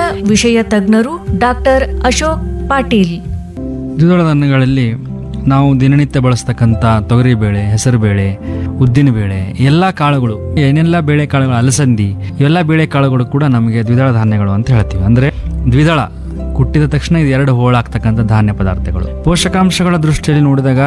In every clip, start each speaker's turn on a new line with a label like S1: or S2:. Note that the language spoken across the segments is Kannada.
S1: ವಿಷಯ ತಜ್ಞರು ಡಾಕ್ಟರ್ ಅಶೋಕ್ ಪಾಟೀಲ್.
S2: ದ್ವಿದಳ ಧಾನ್ಯಗಳಲ್ಲಿ ನಾವು ದಿನನಿತ್ಯ ಬಳಸ್ತಕ್ಕಂಥ ತೊಗರಿಬೇಳೆ, ಹೆಸರುಬೇಳೆ, ಉದ್ದಿನಬೇಳೆ ಎಲ್ಲ ಕಾಳುಗಳು, ಏನೆಲ್ಲ ಬೇಳೆ ಕಾಳುಗಳು, ಅಲಸಂದಿ, ಇವೆಲ್ಲ ಬೇಳೆ ಕಾಳುಗಳು ಕೂಡ ನಮಗೆ ದ್ವಿದಳ ಧಾನ್ಯಗಳು ಅಂತ ಹೇಳ್ತೀವಿ. ಅಂದರೆ ದ್ವಿದಳ ಹುಟ್ಟಿದ ತಕ್ಷಣ ಇದು 2 ಹೋಳಾಗ್ತಕ್ಕಂಥ ಧಾನ್ಯ ಪದಾರ್ಥಗಳು. ಪೋಷಕಾಂಶಗಳ ದೃಷ್ಟಿಯಲ್ಲಿ ನೋಡಿದಾಗ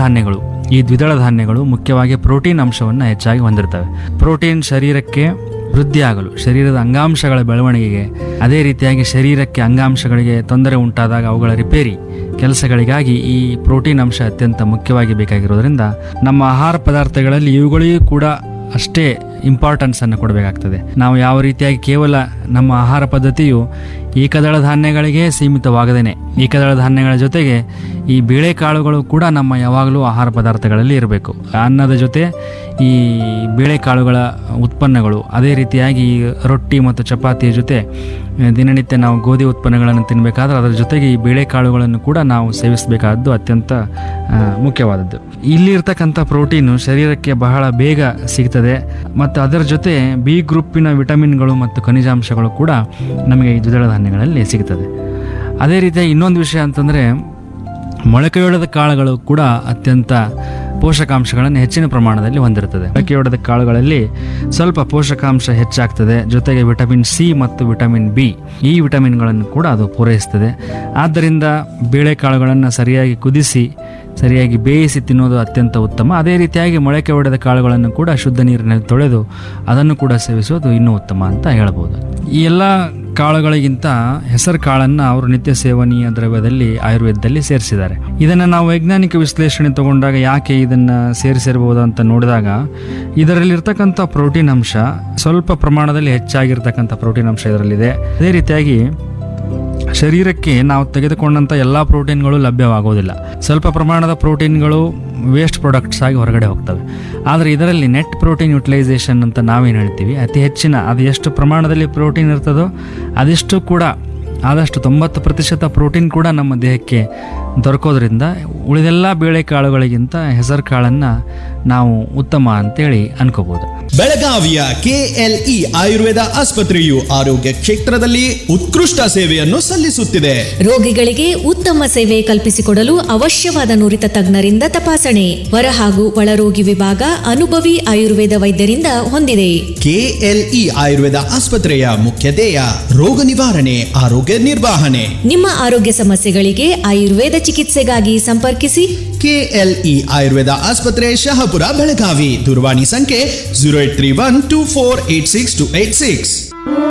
S2: ಈ ದ್ವಿದಳ ಧಾನ್ಯಗಳು ಮುಖ್ಯವಾಗಿ ಪ್ರೋಟೀನ್ ಅಂಶವನ್ನು ಹೆಚ್ಚಾಗಿ ಹೊಂದಿರ್ತವೆ. ಪ್ರೋಟೀನ್ ಶರೀರಕ್ಕೆ ವೃದ್ಧಿಯಾಗಲು, ಶರೀರದ ಅಂಗಾಂಶಗಳ ಬೆಳವಣಿಗೆಗೆ, ಅದೇ ರೀತಿಯಾಗಿ ಶರೀರಕ್ಕೆ ಅಂಗಾಂಶಗಳಿಗೆ ತೊಂದರೆ ಉಂಟಾದಾಗ ಅವುಗಳ ರಿಪೇರಿ ಕೆಲಸಗಳಿಗಾಗಿ ಈ ಪ್ರೋಟೀನ್ ಅಂಶ ಅತ್ಯಂತ ಮುಖ್ಯವಾಗಿ ಬೇಕಾಗಿರೋದ್ರಿಂದ ನಮ್ಮ ಆಹಾರ ಪದಾರ್ಥಗಳಲ್ಲಿ ಇವುಗಳಿಗೂ ಕೂಡ ಅಷ್ಟೇ ಇಂಪಾರ್ಟೆನ್ಸ್ ಅನ್ನು ಕೊಡಬೇಕಾಗ್ತದೆ. ನಾವು ಯಾವ ರೀತಿಯಾಗಿ ಕೇವಲ ನಮ್ಮ ಆಹಾರ ಪದ್ಧತಿಯು ಏಕದಳ ಧಾನ್ಯಗಳಿಗೆ ಸೀಮಿತವಾಗದೇನೆ ಏಕದಳ ಧಾನ್ಯಗಳ ಜೊತೆಗೆ ಈ ಬೇಳೆಕಾಳುಗಳು ಕೂಡ ನಮ್ಮ ಯಾವಾಗಲೂ ಆಹಾರ ಪದಾರ್ಥಗಳಲ್ಲಿ ಇರಬೇಕು. ಅನ್ನದ ಜೊತೆ ಈ ಬೇಳೆಕಾಳುಗಳ ಉತ್ಪನ್ನಗಳು, ಅದೇ ರೀತಿಯಾಗಿ ರೊಟ್ಟಿ ಮತ್ತು ಚಪಾತಿಯ ಜೊತೆ ದಿನನಿತ್ಯ ನಾವು ಗೋಧಿ ಉತ್ಪನ್ನಗಳನ್ನು ತಿನ್ನಬೇಕಾದ್ರೆ ಅದರ ಜೊತೆಗೆ ಈ ಬೇಳೆಕಾಳುಗಳನ್ನು ಕೂಡ ನಾವು ಸೇವಿಸಬೇಕಾದ್ದು ಅತ್ಯಂತ ಮುಖ್ಯವಾದದ್ದು. ಇಲ್ಲಿರ್ತಕ್ಕಂಥ ಪ್ರೋಟೀನು ಶರೀರಕ್ಕೆ ಬಹಳ ಬೇಗ ಸಿಗ್ತದೆ ಮತ್ತು ಅದರ ಜೊತೆ ಬಿ ಗ್ರೂಪಿನ ವಿಟಮಿನ್ಗಳು ಮತ್ತು ಖನಿಜಾಂಶಗಳು ಕೂಡ ನಮಗೆ ಈ ದ್ವಿದಳ ಧಾನ್ಯಗಳಲ್ಲಿ ಸಿಗ್ತದೆ. ಅದೇ ರೀತಿಯಾಗಿ ಇನ್ನೊಂದು ವಿಷಯ ಅಂತಂದರೆ ಮೊಳಕೆಯೊಡೆದ ಕಾಳುಗಳು ಕೂಡ ಅತ್ಯಂತ ಪೋಷಕಾಂಶಗಳನ್ನು ಹೆಚ್ಚಿನ ಪ್ರಮಾಣದಲ್ಲಿ ಹೊಂದಿರುತ್ತದೆ. ಮೊಳಕೆಯೊಡೆದ ಕಾಳುಗಳಲ್ಲಿ ಸ್ವಲ್ಪ ಪೋಷಕಾಂಶ ಹೆಚ್ಚಾಗ್ತದೆ, ಜೊತೆಗೆ ವಿಟಮಿನ್ ಸಿ ಮತ್ತು ವಿಟಮಿನ್ ಬಿ ಈ ವಿಟಮಿನ್ಗಳನ್ನು ಕೂಡ ಅದು ಪೂರೈಸ್ತದೆ. ಆದ್ದರಿಂದ ಬೇಳೆಕಾಳುಗಳನ್ನು ಸರಿಯಾಗಿ ಕುದಿಸಿ ಸರಿಯಾಗಿ ಬೇಯಿಸಿ ತಿನ್ನೋದು ಅತ್ಯಂತ ಉತ್ತಮ. ಅದೇ ರೀತಿಯಾಗಿ ಮೊಳಕೆ ಒಡೆದ ಕಾಳುಗಳನ್ನು ಕೂಡ ಶುದ್ಧ ನೀರಿನಲ್ಲಿ ತೊಳೆದು ಅದನ್ನು ಕೂಡ ಸೇವಿಸೋದು ಇನ್ನೂ ಉತ್ತಮ ಅಂತ ಹೇಳ್ಬೋದು. ಈ ಎಲ್ಲ ಕಾಳುಗಳಿಗಿಂತ ಹೆಸರು ಕಾಳನ್ನು ಅವರು ನಿತ್ಯ ಸೇವನೀಯ ದ್ರವ್ಯದಲ್ಲಿ ಆಯುರ್ವೇದದಲ್ಲಿ ಸೇರಿಸಿದ್ದಾರೆ. ಇದನ್ನು ನಾವು ವೈಜ್ಞಾನಿಕ ವಿಶ್ಲೇಷಣೆ ತಗೊಂಡಾಗ ಯಾಕೆ ಇದನ್ನು ಸೇರಿಸಿರ್ಬೋದು ಅಂತ ನೋಡಿದಾಗ ಇದರಲ್ಲಿರ್ತಕ್ಕಂಥ ಪ್ರೋಟೀನ್ ಅಂಶ ಸ್ವಲ್ಪ ಪ್ರಮಾಣದಲ್ಲಿ ಹೆಚ್ಚಾಗಿರ್ತಕ್ಕಂಥ ಪ್ರೋಟೀನ್ ಅಂಶ ಇದರಲ್ಲಿದೆ. ಅದೇ ರೀತಿಯಾಗಿ ಶರೀರಕ್ಕೆ ನಾವು ತೆಗೆದುಕೊಂಡಂಥ ಎಲ್ಲ ಪ್ರೋಟೀನ್ಗಳು ಲಭ್ಯವಾಗೋದಿಲ್ಲ. ಸ್ವಲ್ಪ ಪ್ರಮಾಣದ ಪ್ರೋಟೀನ್ಗಳು ವೇಸ್ಟ್ ಪ್ರಾಡಕ್ಟ್ಸ್ ಆಗಿ ಹೊರಗಡೆ ಹೋಗ್ತವೆ. ಆದರೆ ಇದರಲ್ಲಿ ನೆಟ್ ಪ್ರೋಟೀನ್ ಯುಟಿಲೈಸೇಷನ್ ಅಂತ ನಾವೇನು ಹೇಳ್ತೀವಿ, ಅತಿ ಹೆಚ್ಚಿನ ಅದು ಎಷ್ಟು ಪ್ರಮಾಣದಲ್ಲಿ ಪ್ರೋಟೀನ್ ಇರ್ತದೋ ಅದಿಷ್ಟು ಕೂಡ ಆದಷ್ಟು 90% ಪ್ರೋಟೀನ್ ಕೂಡ ನಮ್ಮ ದೇಹಕ್ಕೆ ದೊರಕೋದ್ರಿಂದ ಉಳಿದೆಲ್ಲ ಬೇಳೆಕಾಳುಗಳಿಗಿಂತ ಹೆಸರು ಕಾಳನ್ನು ನಾವು ಉತ್ತಮ ಅಂತೇಳಿ ಅನ್ಕೋಬಹುದು.
S3: ಬೆಳಗಾವಿಯ KLE ಆಯುರ್ವೇದ ಆಸ್ಪತ್ರೆಯು ಆರೋಗ್ಯ ಕ್ಷೇತ್ರದಲ್ಲಿ ಉತ್ಕೃಷ್ಟ ಸೇವೆಯನ್ನು ಸಲ್ಲಿಸುತ್ತಿದೆ.
S4: ರೋಗಿಗಳಿಗೆ ಉತ್ತಮ ಸೇವೆ ಕಲ್ಪಿಸಿಕೊಡಲು ಅವಶ್ಯವಾದ ನುರಿತ ತಜ್ಞರಿಂದ ತಪಾಸಣೆ, ಹೊರ ಹಾಗೂ ಒಳರೋಗಿ ವಿಭಾಗ ಅನುಭವಿ ಆಯುರ್ವೇದ ವೈದ್ಯರಿಂದ ಹೊಂದಿದೆ.
S3: KLE ಆಯುರ್ವೇದ ಆಸ್ಪತ್ರೆಯ ಮುಖ್ಯ ಧ್ಯೇಯ ರೋಗ ನಿವಾರಣೆ, ಆರೋಗ್ಯ ನಿರ್ವಹಣೆ.
S4: ನಿಮ್ಮ ಆರೋಗ್ಯ ಸಮಸ್ಯೆಗಳಿಗೆ ಆಯುರ್ವೇದ ಚಿಕಿತ್ಸೆಗಾಗಿ ಸಂಪರ್ಕಿಸಿ.
S3: KLE ಆಯುರ್ವೇದ ಆಸ್ಪತ್ರೆ, ಶಹಾಪುರ, ಬೆಳಗಾವಿ. ದೂರವಾಣಿ ಸಂಖ್ಯೆ 0831248686.